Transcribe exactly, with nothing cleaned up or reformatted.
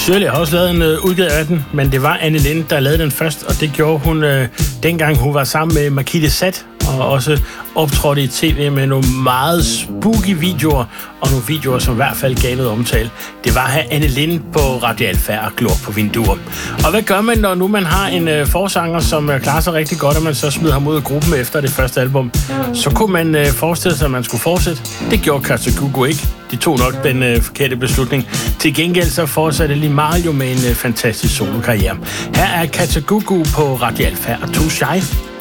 Shirley har også lavet en øh, udgave af den, men det var Anne Linde, der lavede den først, og det gjorde hun øh, dengang hun var sammen med Markise Sat, og også optrådte i tv med nogle meget spooky videoer, og nogle videoer, som i hvert fald gav noget omtale. Det var her Anne Linde på Radio Alfa og Glor på vinduer. Og hvad gør man, når nu man har en øh, forsanger, som øh, klarer sig rigtig godt, og man så smider ham ud af gruppen efter det første album? Så kunne man øh, forestille sig, at man skulle fortsætte. Det gjorde Kajagoogoo ikke. De tog nok den øh, forkerte beslutning. Til gengæld så fortsatte Lee Mario med en øh, fantastisk solokarriere. Her er Kajagoogoo på Radio Alfa og Too Shy.